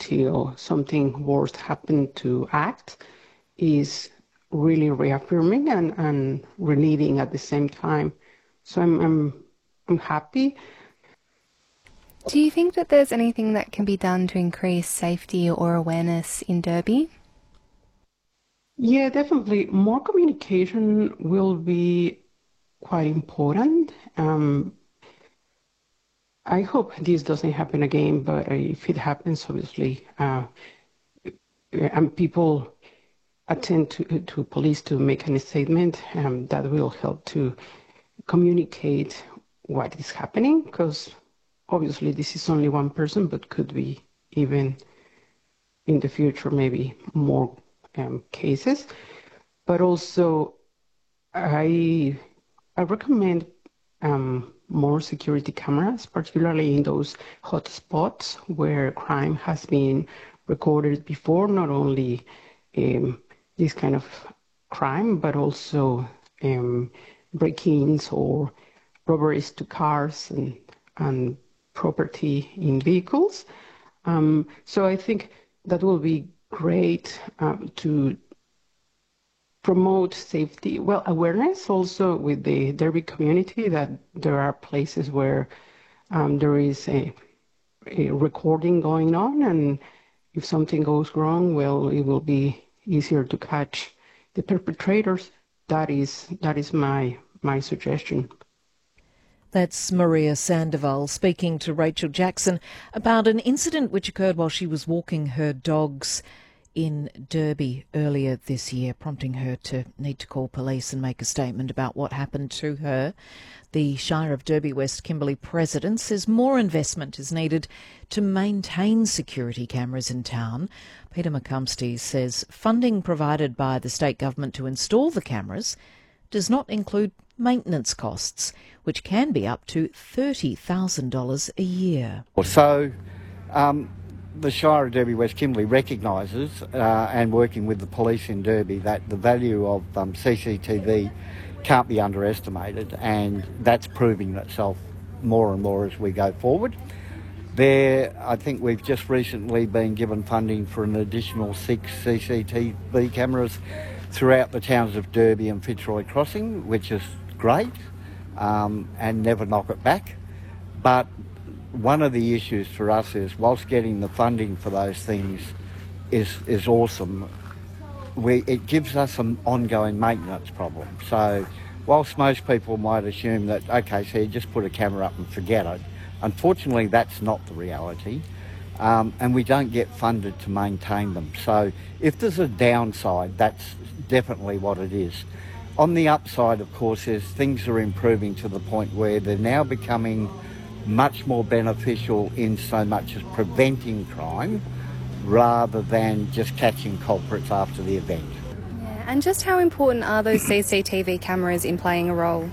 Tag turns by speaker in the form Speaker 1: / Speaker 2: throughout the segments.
Speaker 1: till something worse happened to act is really reaffirming and relieving at the same time. So I'm happy.
Speaker 2: Do you think that there's anything that can be done to increase safety or awareness in Derby?
Speaker 1: Yeah, definitely. More communication will be quite important. I hope this doesn't happen again, but if it happens, obviously, and people attend to police to make a statement, that will help to communicate what is happening, because obviously this is only one person, but could be even in the future, maybe more cases. But also, I recommend more security cameras, particularly in those hot spots where crime has been recorded before, not only this kind of crime, but also break-ins or robberies to cars and property in vehicles. So I think that will be great to promote safety, well, awareness also with the Derby community, that there are places where there is a recording going on, and if something goes wrong, well, it will be easier to catch the perpetrators. That is my suggestion.
Speaker 3: That's Maria Sandoval speaking to Rachel Jackson about an incident which occurred while she was walking her dogs in Derby earlier this year, prompting her to need to call police and make a statement about what happened to her. The Shire of Derby West Kimberley president says more investment is needed to maintain security cameras in town. Peter McCumsty says funding provided by the state government to install the cameras does not include maintenance costs, which can be up to $30,000 a year.
Speaker 4: So the Shire of Derby West Kimberley recognises, and working with the police in Derby, that the value of CCTV can't be underestimated, and that's proving itself more and more as we go forward. I think we've just recently been given funding for an additional 6 CCTV cameras throughout the towns of Derby and Fitzroy Crossing, which is great, and never knock it back. But one of the issues for us is, whilst getting the funding for those things is awesome, it gives us an ongoing maintenance problem. So whilst most people might assume that, okay, so you just put a camera up and forget it, unfortunately that's not the reality, and we don't get funded to maintain them. So if there's a downside, that's definitely what it is. On the upside, of course, is things are improving to the point where they're now becoming much more beneficial in so much as preventing crime rather than just catching culprits after the event.
Speaker 2: Yeah, and just how important are those CCTV cameras in playing a role?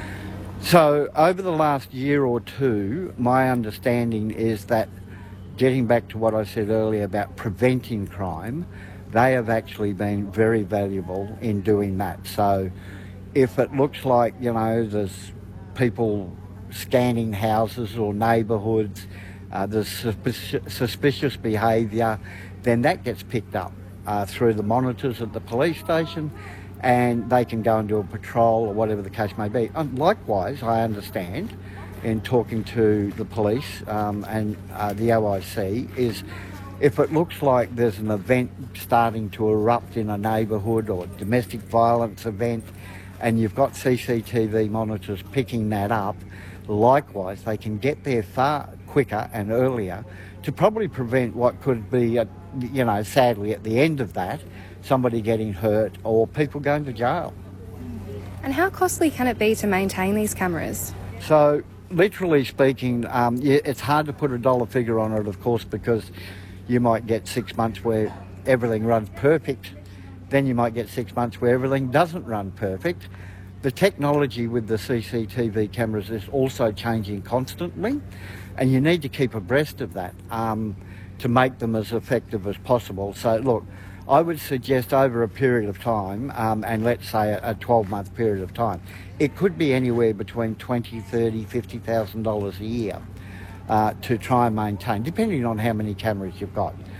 Speaker 4: So over the last year or two, my understanding is that, getting back to what I said earlier about preventing crime, they have actually been very valuable in doing that. So if it looks like, there's people scanning houses or neighbourhoods, there's suspicious behaviour, then that gets picked up through the monitors at the police station, and they can go and do a patrol or whatever the case may be. And likewise, I understand, in talking to the police and the OIC, is if it looks like there's an event starting to erupt in a neighbourhood or a domestic violence event, and you've got CCTV monitors picking that up, likewise they can get there far quicker and earlier to probably prevent what could be, sadly at the end of that, somebody getting hurt or people going to jail.
Speaker 2: And how costly can it be to maintain these cameras?
Speaker 4: So, literally speaking, it's hard to put a dollar figure on it, of course, because you might get 6 months where everything runs perfect. Then you might get 6 months where everything doesn't run perfect. The technology with the CCTV cameras is also changing constantly, and you need to keep abreast of that to make them as effective as possible. So look, I would suggest over a period of time, and let's say a 12-month period of time, it could be anywhere between $20,000, $30,000, $50,000 a year to try and maintain, depending on how many cameras you've got.